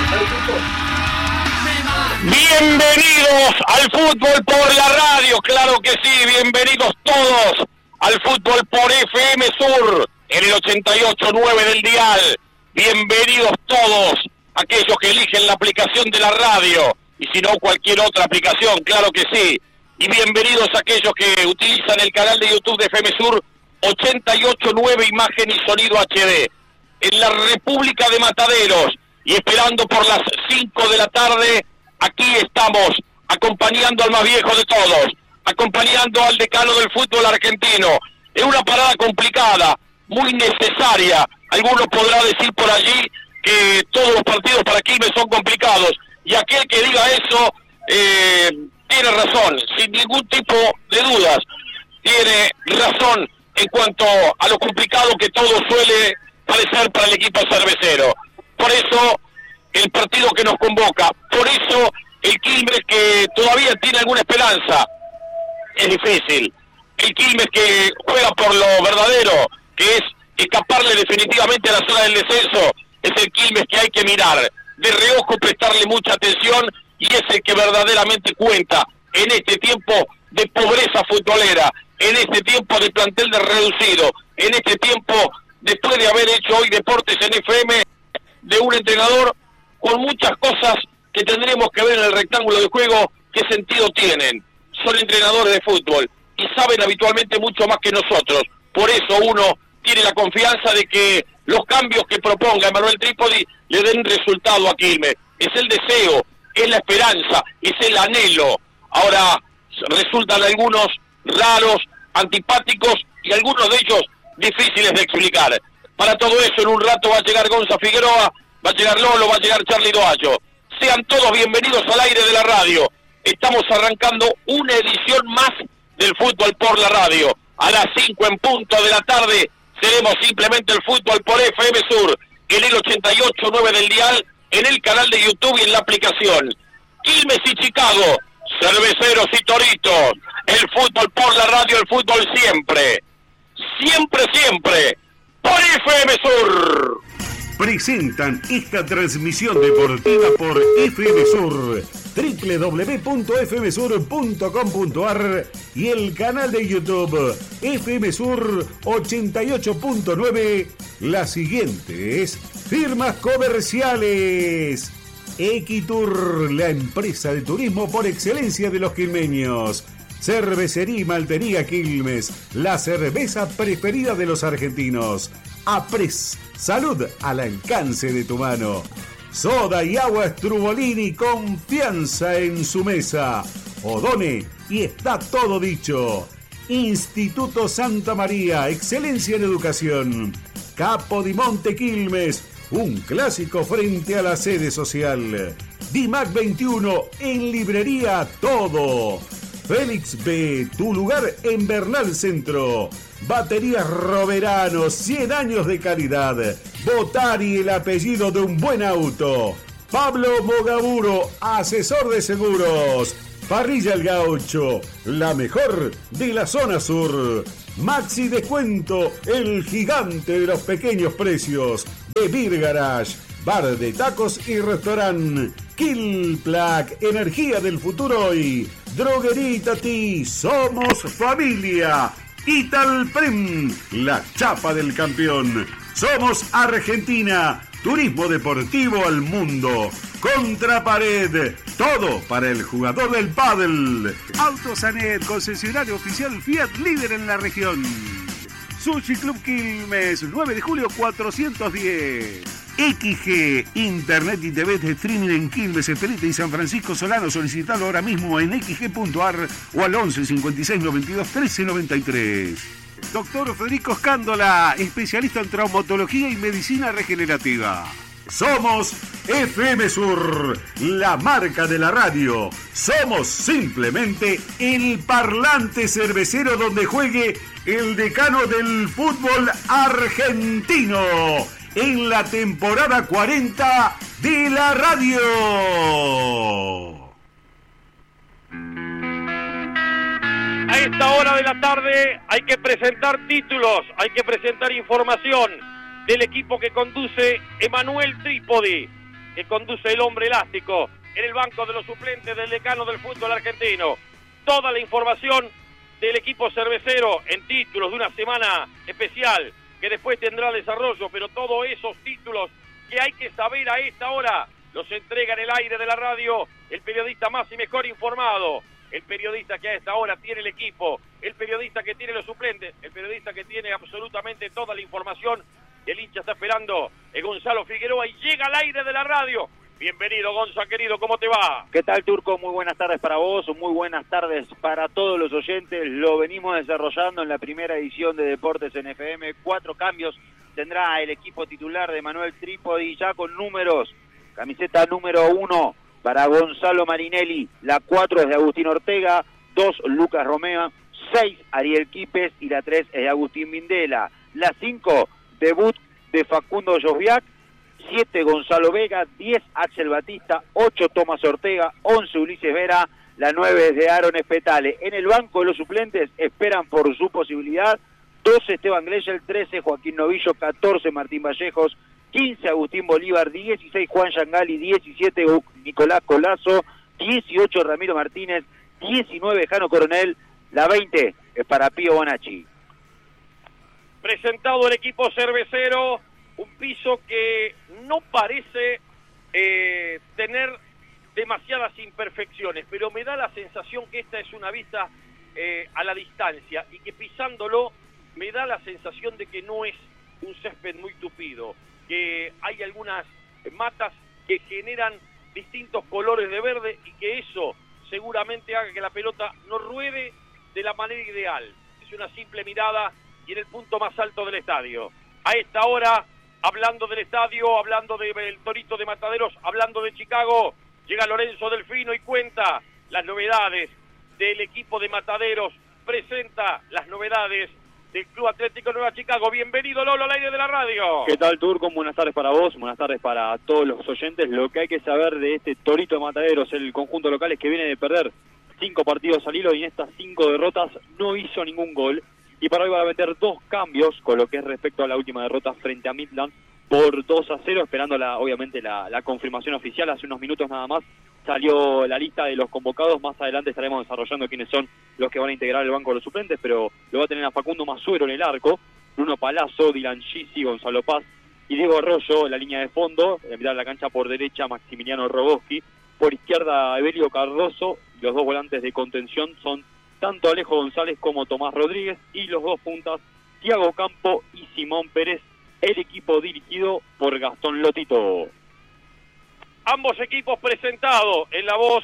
Bienvenidos al fútbol por la radio, claro que sí, bienvenidos todos al fútbol por FM Sur, en el 88.9 del dial. Bienvenidos todos aquellos que eligen la aplicación de la radio, y si no cualquier otra aplicación, claro que sí. Y bienvenidos aquellos que utilizan el canal de YouTube de FM Sur 88.9 Imagen y Sonido HD, en la República de Mataderos, y esperando por las 5 de la tarde. Aquí estamos, acompañando al más viejo de todos, acompañando al decano del fútbol argentino. Es una parada complicada, muy necesaria. Algunos podrán decir por allí que todos los partidos para Quilmes son complicados, y aquel que diga eso tiene razón, sin ningún tipo de dudas. Tiene razón en cuanto a lo complicado que todo suele parecer para el equipo cervecero. Por eso el partido que nos convoca, por eso el Quilmes que todavía tiene alguna esperanza, es difícil. El Quilmes que juega por lo verdadero, que es escaparle definitivamente a la zona del descenso, es el Quilmes que hay que mirar, de reojo prestarle mucha atención, y es el que verdaderamente cuenta en este tiempo de pobreza futbolera, en este tiempo de plantel de reducido, en este tiempo después de haber hecho hoy deportes en FM, de un entrenador con muchas cosas que tendremos que ver en el rectángulo de juego, qué sentido tienen. Son entrenadores de fútbol y saben habitualmente mucho más que nosotros. Por eso uno tiene la confianza de que los cambios que proponga Emanuel Trípodi le den resultado a Quilmes. Es el deseo, es la esperanza, es el anhelo. Ahora resultan algunos raros, antipáticos, y algunos de ellos difíciles de explicar. Para todo eso en un rato va a llegar Gonza Figueroa, va a llegar Lolo, va a llegar Charly Doallo. Sean todos bienvenidos al aire de la radio. Estamos arrancando una edición más del fútbol por la radio. A las 5 en punto de la tarde seremos simplemente el fútbol por FM Sur, en el 88.9 del dial, en el canal de YouTube y en la aplicación. Quilmes y Chicago, cerveceros y toritos, el fútbol por la radio, el fútbol siempre, siempre, siempre, por FM Sur. Presentan esta transmisión deportiva por FM Sur, www.fmsur.com.ar, y el canal de YouTube FM Sur 88.9. Las siguientes firmas comerciales: Equitur, la empresa de turismo por excelencia de los quilmeños. Cervecería y Maltería Quilmes, la cerveza preferida de los argentinos. Apres, salud al alcance de tu mano. Soda y agua Strubolini, confianza en su mesa. Odone, y está todo dicho. Instituto Santa María, excelencia en educación. Capodimonte Quilmes, un clásico frente a la sede social. Dimac 21, en librería todo. Félix B, tu lugar en Bernal Centro. Baterías Roverano, 100 años de calidad. Botari, el apellido de un buen auto. Pablo Mogaburo, asesor de seguros. Parrilla El Gaucho, la mejor de la zona sur. Maxi Descuento, el gigante de los pequeños precios. De Beer Garage, bar de tacos y restaurante. Kilplac, energía del futuro hoy. Droguería Itatí, somos familia. Italprem, la chapa del campeón. Somos Argentina, turismo deportivo al mundo. Contrapared, todo para el jugador del pádel. Autosanet, concesionario oficial Fiat, líder en la región. Sushi Club Quilmes, 9 de julio 410. XG, Internet y TV de streaming en Quilmes, Espeleta y San Francisco Solano. Solicitalo ahora mismo en xg.ar o al 11 56 92 13 93. Doctor Federico Escándola, especialista en traumatología y medicina regenerativa. Somos FM Sur, la marca de la radio. Somos simplemente el parlante cervecero donde juegue el decano del fútbol argentino en la temporada 40 de la radio. A esta hora de la tarde hay que presentar títulos, hay que presentar información del equipo que conduce Emanuel Trípodi. que conduce el hombre elástico en el banco de los suplentes del decano del fútbol argentino. Toda la información del equipo cervecero en títulos de una semana especial que después tendrá desarrollo, pero todos esos títulos que hay que saber a esta hora los entrega en el aire de la radio el periodista más y mejor informado, el periodista que a esta hora tiene el equipo, el periodista que tiene los suplentes, el periodista que tiene absolutamente toda la información que el hincha está esperando, es Gonzalo Figueroa, y llega al aire de la radio. Bienvenido, Gonza, querido, ¿cómo te va? ¿Qué tal, Turco? Muy buenas tardes para vos, muy buenas tardes para todos los oyentes. Lo venimos desarrollando en la primera edición de Deportes en FM. 4 cambios tendrá el equipo titular de Manuel Trípodi, ya con números. Camiseta número 1 para Gonzalo Marinelli, la 4 es de Agustín Ortega, 2 Lucas Romeo, 6 Ariel Quipes y la 3 es de Agustín Vindela. La 5, debut de Facundo Josviak, 7 Gonzalo Vega, 10 Axel Batista, 8 Tomás Ortega, 11 Ulises Vera, la 9 es de Aaron Espetale. En el banco los suplentes esperan por su posibilidad, 12 Esteban Gleyel, 13 Joaquín Novillo, 14 Martín Vallejos, 15 Agustín Bolívar, 16 Juan Yangali, 17 Nicolás Colazo, 18 Ramiro Martínez, 19 Jano Coronel, la 20 es para Pío Bonacci. Presentado el equipo cervecero, un piso que no parece tener demasiadas imperfecciones, pero me da la sensación que esta es una vista a la distancia y que pisándolo me da la sensación de que no es un césped muy tupido, que hay algunas matas que generan distintos colores de verde y que eso seguramente haga que la pelota no ruede de la manera ideal. Es una simple mirada y en el punto más alto del estadio. A esta hora, hablando del estadio, hablando del Torito de Mataderos, hablando de Chicago, llega Lorenzo Delfino y cuenta las novedades del equipo de Mataderos, presenta las novedades del Club Atlético Nueva Chicago. Bienvenido, Lolo, al aire de la radio. ¿Qué tal, Turco? Buenas tardes para vos, buenas tardes para todos los oyentes. Lo que hay que saber de este Torito de Mataderos, el conjunto local, es que viene de perder 5 partidos al hilo y en estas 5 derrotas no hizo ningún gol. Y para hoy va a meter 2 cambios con lo que es respecto a la última derrota frente a Midland por 2-0, esperando obviamente la confirmación oficial. Hace unos minutos nada más salió la lista de los convocados. Más adelante estaremos desarrollando quiénes son los que van a integrar el banco de los suplentes, pero lo va a tener a Facundo Masuero en el arco, Bruno Palazzo, Dylan Gisi, Gonzalo Paz y Diego Arroyo en la línea de fondo. En mitad de la cancha por derecha Maximiliano Rogoski, por izquierda Evelio Cardoso. Los 2 volantes de contención son tanto Alejo González como Tomás Rodríguez, y los 2 puntas Thiago Campo y Simón Pérez, el equipo dirigido por Gastón Lotito. Ambos equipos presentados en la voz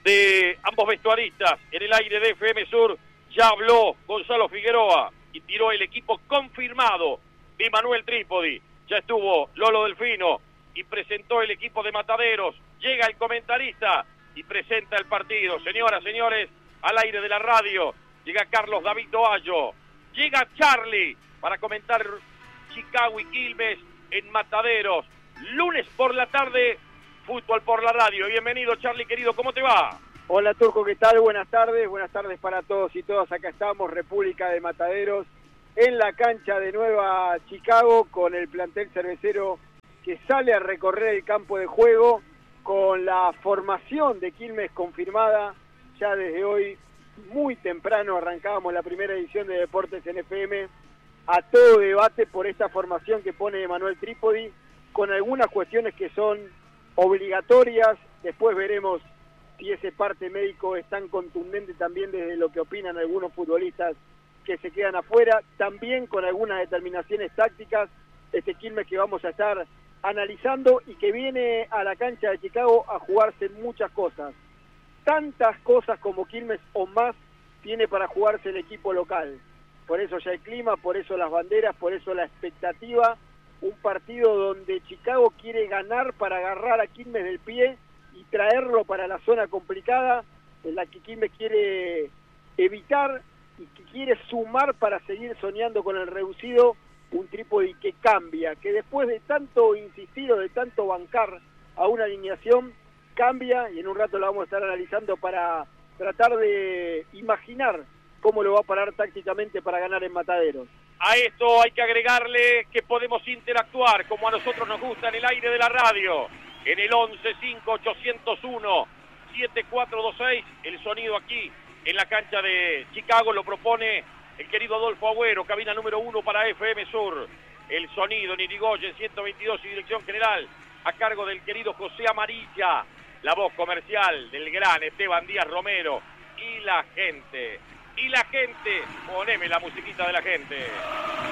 de ambos vestuaristas en el aire de FM Sur. Ya habló Gonzalo Figueroa y tiró el equipo confirmado de Manuel Trípodi. Ya estuvo Lolo Delfino y presentó el equipo de Mataderos. Llega el comentarista y presenta el partido. Señoras, señores, al aire de la radio, llega Carlos David Doallo, llega Charlie para comentar Chicago y Quilmes en Mataderos, lunes por la tarde, fútbol por la radio. Bienvenido, Charlie, querido, ¿cómo te va? Hola, Turco, ¿qué tal? Buenas tardes para todos y todas. Acá estamos, República de Mataderos, en la cancha de Nueva Chicago, con el plantel cervecero que sale a recorrer el campo de juego, con la formación de Quilmes confirmada. Ya desde hoy, muy temprano, arrancábamos la primera edición de Deportes en FM, a todo debate por esta formación que pone Manuel Trípodi, con algunas cuestiones que son obligatorias. Después veremos si ese parte médico es tan contundente también desde lo que opinan algunos futbolistas que se quedan afuera, también con algunas determinaciones tácticas, este Quilmes que vamos a estar analizando y que viene a la cancha de Chicago a jugarse muchas cosas. Tantas cosas como Quilmes o más tiene para jugarse el equipo local. Por eso ya el clima, por eso las banderas, por eso la expectativa. Un partido donde Chicago quiere ganar para agarrar a Quilmes del pie y traerlo para la zona complicada, en la que Quilmes quiere evitar y que quiere sumar para seguir soñando con el reducido. Un Trípodi que cambia, que después de tanto insistir o de tanto bancar a una alineación, cambia, y en un rato lo vamos a estar analizando para tratar de imaginar cómo lo va a parar tácticamente para ganar en Mataderos. A esto hay que agregarle que podemos interactuar como a nosotros nos gusta en el aire de la radio. en el 11-5-801-7426. El sonido aquí en la cancha de Chicago lo propone el querido Adolfo Agüero, cabina número 1 para FM Sur. El sonido en Irigoyen 122 y dirección general a cargo del querido José Amarilla. La voz comercial del gran Esteban Díaz Romero. Y la gente, poneme la musiquita de la gente.